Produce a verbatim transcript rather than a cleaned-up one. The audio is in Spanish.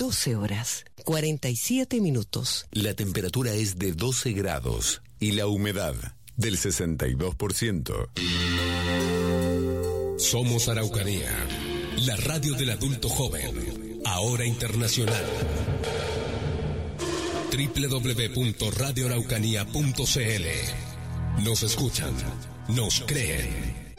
doce horas, cuarenta y siete minutos. La temperatura es de doce grados y la humedad del sesenta y dos por ciento. Somos Araucanía, la radio del adulto joven, ahora internacional. doble u doble u doble u punto radio araucanía punto c l. Nos escuchan, nos creen.